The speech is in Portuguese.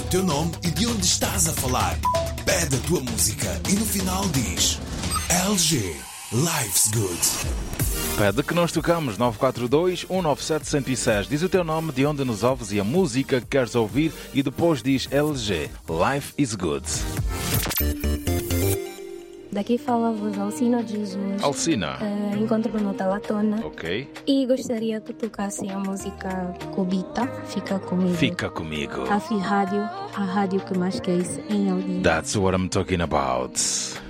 teu nome e de onde estás a falar. Pede a tua música e no final diz LG, Life's Good. Pede que nós tocamos 942-197-106. Diz o teu nome, de onde nos ouves e a música que queres ouvir e depois diz LG, Life is Good. Daqui fala-vos Alcina de Jesus. Alcina. Encontro-me no Talatona. Ok. E gostaria que tocassem a música Cubita, Fica Comigo. Fica comigo. A rádio que mais quer em alguém. That's what I'm talking about.